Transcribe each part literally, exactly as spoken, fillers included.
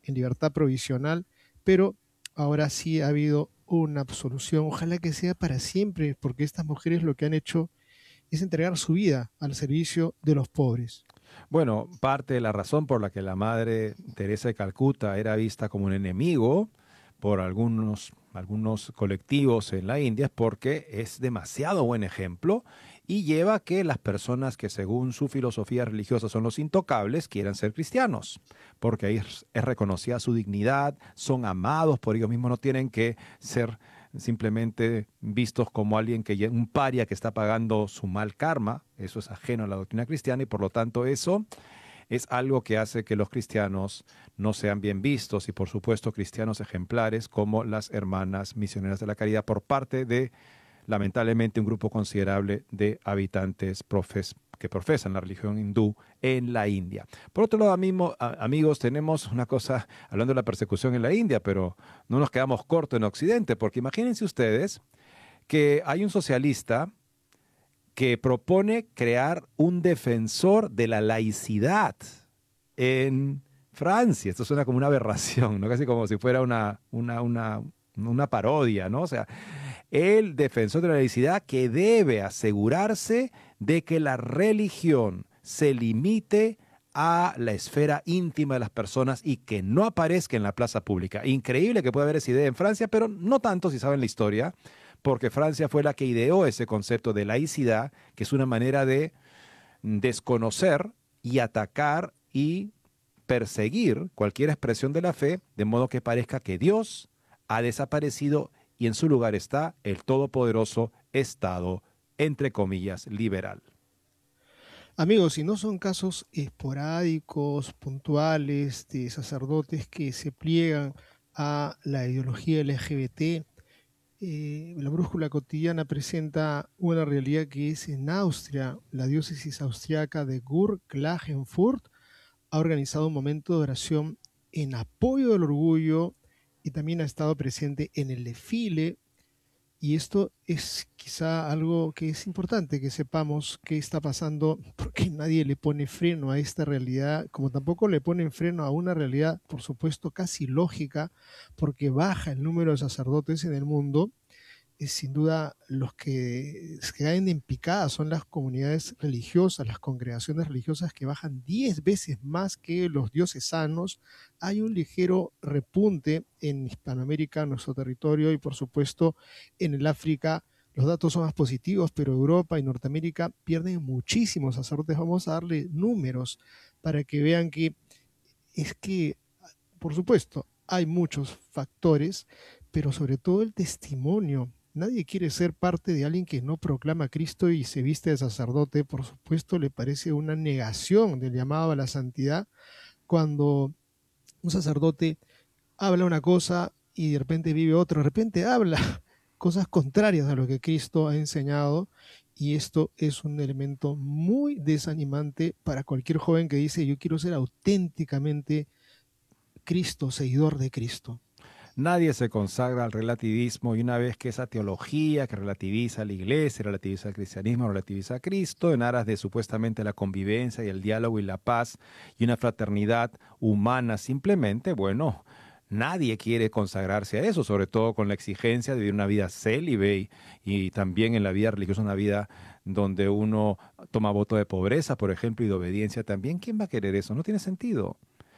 en libertad provisional, pero ahora sí ha habido una absolución. Ojalá que sea para siempre, porque estas mujeres lo que han hecho es entregar su vida al servicio de los pobres. Bueno, parte de la razón por la que la Madre Teresa de Calcuta era vista como un enemigo por algunos, algunos colectivos en la India es porque es demasiado buen ejemplo y lleva a que las personas que según su filosofía religiosa son los intocables quieran ser cristianos, porque ahí es, es reconocida su dignidad, son amados por ellos mismos, no tienen que ser simplemente vistos como alguien que un paria que está pagando su mal karma. Eso es ajeno a la doctrina cristiana y por lo tanto eso es algo que hace que los cristianos no sean bien vistos y por supuesto cristianos ejemplares como las hermanas misioneras de la caridad por parte de lamentablemente un grupo considerable de habitantes profes que profesan la religión hindú en la India. Por otro lado, amigo, amigos, tenemos una cosa, hablando de la persecución en la India, pero no nos quedamos cortos en Occidente, porque imagínense ustedes que hay un socialista que propone crear un defensor de la laicidad en Francia. Esto suena como una aberración, ¿no? Casi como si fuera una, una, una, una parodia, ¿no? O sea, el defensor de la laicidad que debe asegurarse de que la religión se limite a la esfera íntima de las personas y que no aparezca en la plaza pública. Increíble que pueda haber esa idea en Francia, pero no tanto si saben la historia, porque Francia fue la que ideó ese concepto de laicidad, que es una manera de desconocer y atacar y perseguir cualquier expresión de la fe, de modo que parezca que Dios ha desaparecido y en su lugar está el todopoderoso Estado, entre comillas, liberal. Amigos, si no son casos esporádicos, puntuales, de sacerdotes que se pliegan a la ideología L G B T, eh, la brújula cotidiana presenta una realidad que es en Austria. La diócesis austriaca de Gur-Klagenfurt ha organizado un momento de oración en apoyo del orgullo y también ha estado presente en el desfile. Y esto es quizá algo que es importante que sepamos qué está pasando, porque nadie le pone freno a esta realidad, como tampoco le ponen freno a una realidad, por supuesto, casi lógica, porque baja el número de sacerdotes en el mundo. Es sin duda los que, que caen en picada son las comunidades religiosas, las congregaciones religiosas que bajan diez veces más que los diocesanos. Hay un ligero repunte en Hispanoamérica, nuestro territorio, y por supuesto en el África los datos son más positivos, pero Europa y Norteamérica pierden muchísimos sacerdotes. Vamos a darle números para que vean que es que, por supuesto, hay muchos factores, pero sobre todo el testimonio. Nadie quiere ser parte de alguien que no proclama a Cristo y se viste de sacerdote. Por supuesto, le parece una negación del llamado a la santidad cuando un sacerdote habla una cosa y de repente vive otra, de repente habla cosas contrarias a lo que Cristo ha enseñado, y esto es un elemento muy desanimante para cualquier joven que dice yo quiero ser auténticamente Cristo, seguidor de Cristo. Nadie se consagra al relativismo y una vez que esa teología que relativiza a la iglesia, relativiza al cristianismo, relativiza a Cristo en aras de supuestamente la convivencia y el diálogo y la paz y una fraternidad humana simplemente, bueno, nadie quiere consagrarse a eso, sobre todo con la exigencia de vivir una vida célibe y, y también en la vida religiosa una vida donde uno toma voto de pobreza, por ejemplo, y de obediencia también. ¿Quién va a querer eso? No tiene sentido.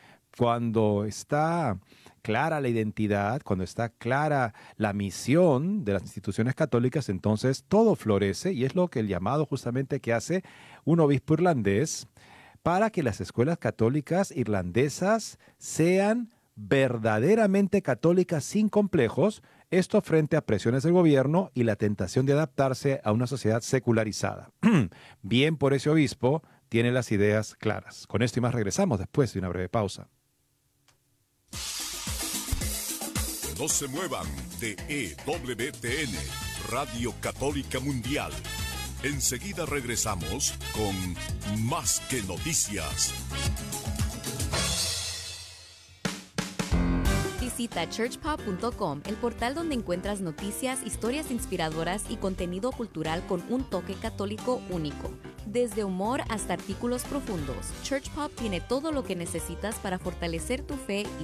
Cuando está clara la identidad, cuando está clara la misión de las instituciones católicas, entonces todo florece y es lo que el llamado justamente que hace un obispo irlandés para que las escuelas católicas irlandesas sean verdaderamente católicas sin complejos, esto frente a presiones del gobierno y la tentación de adaptarse a una sociedad secularizada. Bien por ese obispo, tiene las ideas claras. Con esto y más regresamos después de una breve pausa. No se muevan de E W T N, Radio Católica Mundial. Enseguida regresamos con Más que Noticias. Visita church pop punto com, el portal donde encuentras noticias, historias inspiradoras y contenido cultural con un toque católico único. Desde humor hasta artículos profundos, Church Pop tiene todo lo que necesitas para fortalecer tu fe y